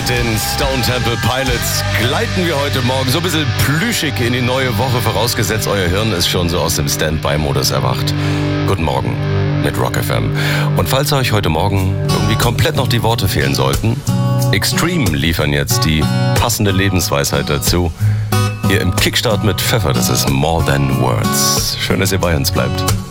den Stone Temple Pilots gleiten wir heute Morgen so ein bisschen plüschig in die neue Woche, vorausgesetzt euer Hirn ist schon so aus dem Standby-Modus erwacht. Guten Morgen mit Rock FM. Und falls euch heute Morgen irgendwie komplett noch die Worte fehlen sollten, Extreme liefern jetzt die passende Lebensweisheit dazu. Hier im Kickstart mit Pfeffer, das ist More Than Words. Schön, dass ihr bei uns bleibt.